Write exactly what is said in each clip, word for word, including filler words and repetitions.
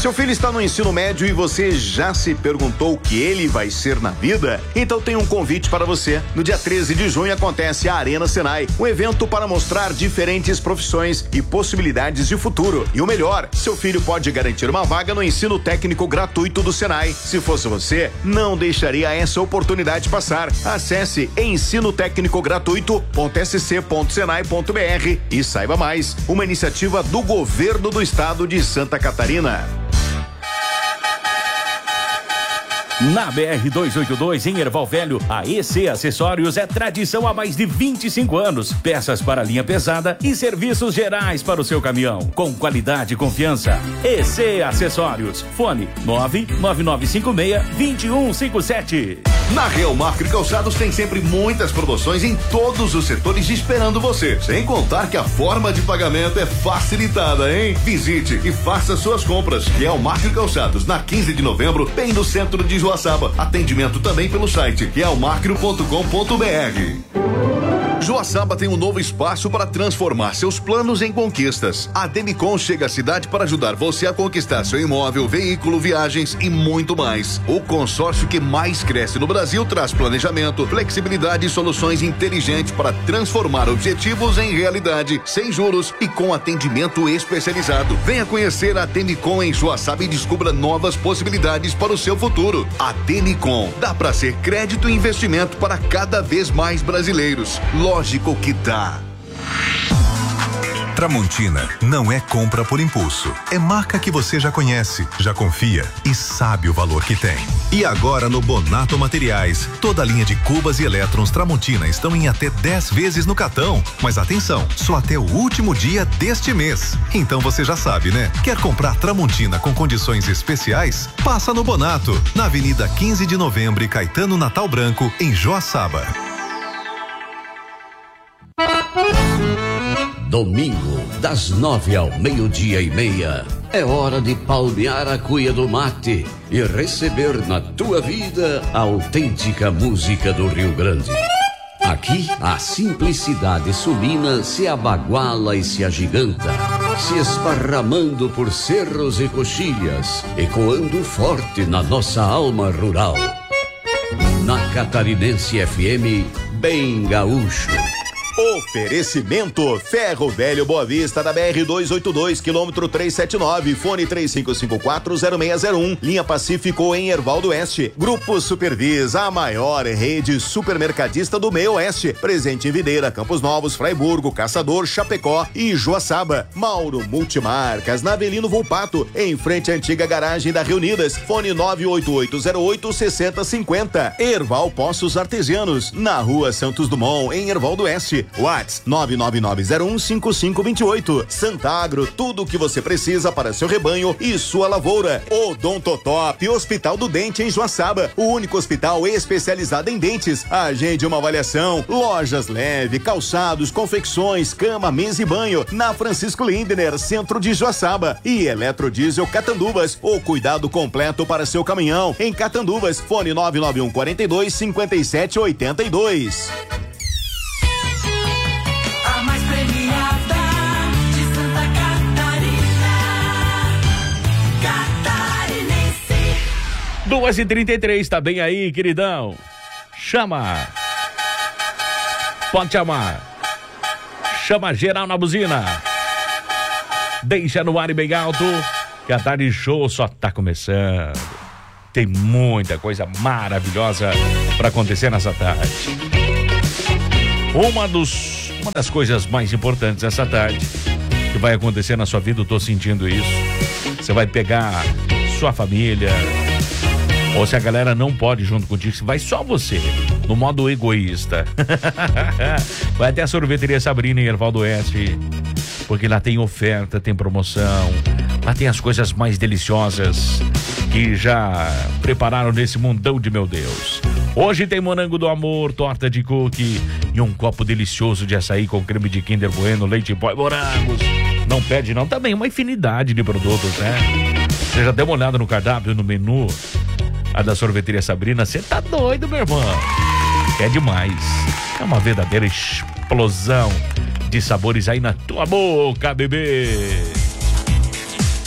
Seu filho está no ensino médio e você já se perguntou o que ele vai ser na vida? Então tem um convite para você. No dia treze de junho acontece a Arena Senai, um evento para mostrar diferentes profissões e possibilidades de futuro. E o melhor, seu filho pode garantir uma vaga no ensino técnico gratuito do Senai. Se fosse você, não deixaria essa oportunidade passar. Acesse ensino técnico gratuito ponto s c ponto senai ponto b r e saiba mais. Uma iniciativa do governo do estado de Santa Catarina. Na B R duzentos e oitenta e dois, em Erval Velho, a E C Acessórios é tradição há mais de vinte e cinco anos. Peças para linha pesada e serviços gerais para o seu caminhão. Com qualidade e confiança. E C Acessórios. Fone nove nove nove cinco seis, dois um cinco sete. Na Real Market Calçados tem sempre muitas promoções em todos os setores esperando você. Sem contar que a forma de pagamento é facilitada, hein? Visite e faça suas compras. Real Market Calçados, na quinze de novembro, bem no centro de Joaçaba. Atendimento também pelo site real market ponto com ponto b r. Joaçaba tem um novo espaço para transformar seus planos em conquistas. A Demicon chega à cidade para ajudar você a conquistar seu imóvel, veículo, viagens e muito mais. O consórcio que mais cresce no Brasil traz planejamento, flexibilidade e soluções inteligentes para transformar objetivos em realidade, sem juros e com atendimento especializado. Venha conhecer a Demicon em Joaçaba e descubra novas possibilidades para o seu futuro. A Demicon dá para ser crédito e investimento para cada vez mais brasileiros. Lógico que dá. Tramontina não é compra por impulso. É marca que você já conhece, já confia e sabe o valor que tem. E agora no Bonato Materiais, toda a linha de cubas e elétrons Tramontina estão em até dez vezes no cartão. Mas atenção, só até o último dia deste mês. Então você já sabe, né? Quer comprar Tramontina com condições especiais? Passa no Bonato, na Avenida quinze de novembro e Caetano Natal Branco, em Joaçaba. Domingo, das nove ao meio-dia e meia, é hora de palmear a cuia do mate e receber na tua vida a autêntica música do Rio Grande. Aqui, a simplicidade sulina se abaguala e se agiganta, se esparramando por cerros e coxilhas, ecoando forte na nossa alma rural. Na Catarinense F M, bem gaúcho. Oferecimento Ferro Velho Boa Vista da B R duzentos e oitenta e dois, quilômetro trezentos e setenta e nove, fone três cinco cinco quatro zero seis zero um, linha Pacífico em Erval do Oeste. Grupo Supervisa, a maior rede supermercadista do meio oeste, presente em Videira, Campos Novos, Fraiburgo, Caçador, Chapecó e Joaçaba. Mauro Multimarcas, na Avelino Volpato, em frente à antiga garagem da Reunidas, fone nove oito oito zero oito seis zero cinco zero. Erval Poços Artesianos, na rua Santos Dumont, em Erval do Oeste. WhatsApp nove nove nove zero um cinco cinco dois oito. Santagro, tudo o que você precisa para seu rebanho e sua lavoura. Odontotop, Hospital do Dente em Joaçaba, o único hospital especializado em dentes. Agende uma avaliação. Lojas Leve, calçados, confecções, cama, mesa e banho, na Francisco Lindner, centro de Joaçaba. E Eletrodiesel Catanduvas, o cuidado completo para seu caminhão em Catanduvas. Fone nove nove um quatro dois cinco sete oito dois. duas e trinta e três, tá bem aí, queridão? Chama. Pode chamar. Chama geral na buzina. Deixa no ar e bem alto, que a tarde show só tá começando. Tem muita coisa maravilhosa pra acontecer nessa tarde. Uma, dos, uma das coisas mais importantes dessa tarde que vai acontecer na sua vida, eu tô sentindo isso. Você vai pegar sua família, ou se a galera não pode junto contigo, vai só você, no modo egoísta. Vai até a Sorveteria Sabrina em Erval do Oeste, porque lá tem oferta, tem promoção, lá tem as coisas mais deliciosas que já prepararam nesse mundão de meu Deus. Hoje tem morango do amor, torta de cookie e um copo delicioso de açaí com creme de Kinder Bueno, leite pó e morangos. Não perde não, também uma infinidade de produtos, né? Você já deu uma olhada no cardápio, no menu? A da Sorveteria Sabrina, você tá doido, meu irmão? É demais. É uma verdadeira explosão de sabores aí na tua boca, bebê.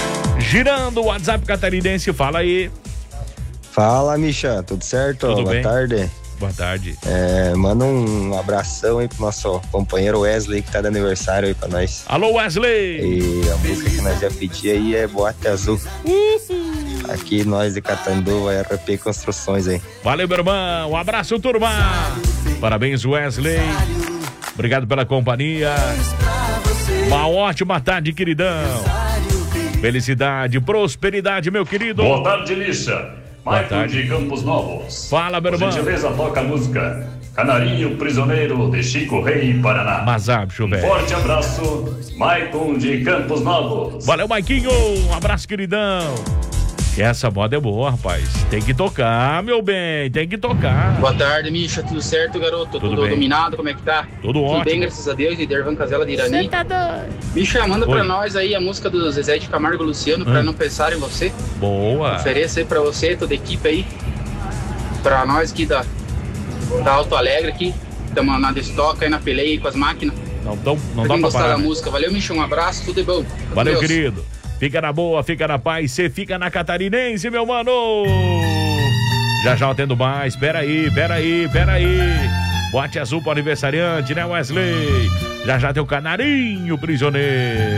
Girando o WhatsApp catarinense, fala aí. Fala, Misha, tudo certo? Tudo Boa bem? tarde. Boa tarde. É, manda um abração aí pro nosso companheiro Wesley, que tá de aniversário aí pra nós. Alô, Wesley! E a música que nós já pedimos aí é Boate Azul. Aqui nós de Catanduva, R P Construções aí. Valeu, meu irmão. Um abraço, turma. Parabéns, Wesley. Obrigado pela companhia. Uma ótima tarde, queridão. Felicidade, prosperidade, meu querido. Boa tarde, Lixa. Boa Michael tarde. de Campos Novos. Fala, meu Por irmão. gentileza, toca a música Canarinho Prisioneiro de Chico Rei, Paraná. Mazab, Um velho. forte abraço, Michael de Campos Novos. Valeu, Maiquinho. Um abraço, queridão. Essa moda é boa, rapaz. Tem que tocar, meu bem. Tem que tocar. Boa tarde, Misha. Tudo certo, garoto? Tudo Tudo, bem. dominado? Como é que tá? Tudo ótimo. Tudo bem, graças a Deus. E Dervan Casela de Irani. tá doido. Misha, manda Oi. pra nós aí a música do Zezé de Camargo e Luciano, pra Hum. não pensar em você. Boa. Ofereço aí pra você, toda a equipe aí. Pra nós aqui da, da Alto Alegre aqui. Estamos na destoca aí na peleia aí com as máquinas. Não, não, não pra dá quem pra gostar parar. da né? música. Valeu, Misha. Um abraço, tudo de bom. Com Valeu, Deus. querido. Fica na boa, fica na paz, você fica na catarinense, meu mano. Já já eu tendo mais, peraí, peraí, peraí. Boate azul pro aniversariante, né, Wesley? Já já tem o Canarinho Prisioneiro.